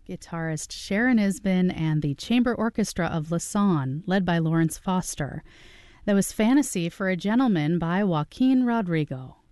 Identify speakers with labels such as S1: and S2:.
S1: guitarist Sharon Isbin and the Chamber Orchestra of Lausanne, led by Lawrence Foster. That was Fantasy for a Gentleman by Joaquin Rodrigo.